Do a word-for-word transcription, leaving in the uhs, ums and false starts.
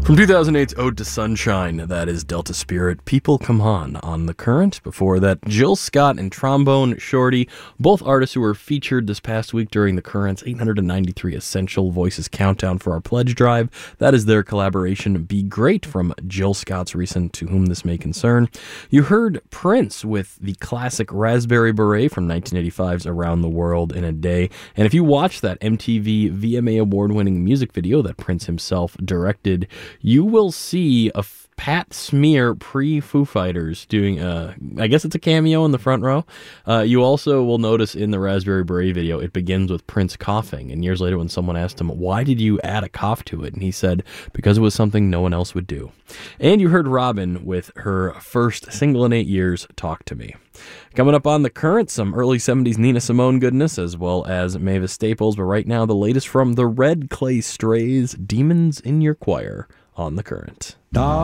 From two thousand eight's Ode to Sunshine, that is Delta Spirit, People Come On on The Current. Before that, Jill Scott and Trombone Shorty, both artists who were featured this past week during The Current's eight hundred ninety-three Essential Voices Countdown for our pledge drive. That is their collaboration, Be Great, from Jill Scott's recent To Whom This May Concern. You heard Prince with the classic Raspberry Beret from nineteen eighty-five's Around the World in a Day. And if you watch that M T V V M A award-winning music video that Prince himself directed, you will see a f- Pat Smear pre-Foo Fighters doing, uh, I guess it's a cameo in the front row. Uh, you also will notice in the Raspberry Beret video, it begins with Prince coughing. And years later when someone asked him, why did you add a cough to it? And he said, because it was something no one else would do. And you heard Robin with her first single in eight years, Talk to Me. Coming up on The Current, some early seventies Nina Simone goodness, as well as Mavis Staples. But right now, the latest from the Red Clay Strays, Demons in Your Choir, on The Current.